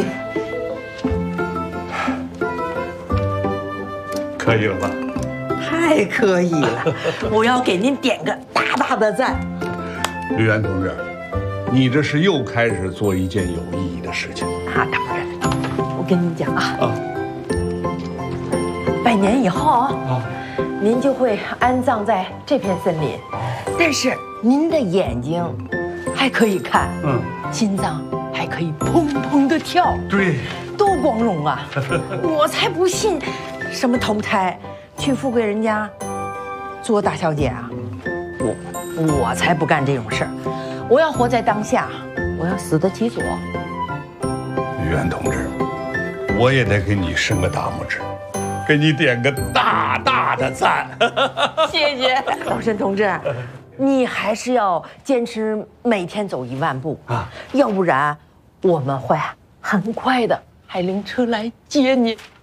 可以了吧？ 太可以了！我要给您点个大大的赞。 吕源同志，你这是又开始做一件有意义的事情啊！当然，我跟您讲啊，100年以后您就会安葬在这片森林，但是您的眼睛还可以看，心脏还可以砰砰的跳， 对， 多光荣啊！我才不信什么投胎去富贵人家做大小姐啊！我才不干这种事儿！我要活在当下，我要死得其所。 吕源同志，我也得给你伸个大拇指，给你点个大大的赞。 谢谢老申同志，你还是要坚持每天走1万步啊，要不然我们会很快的还领车来接你。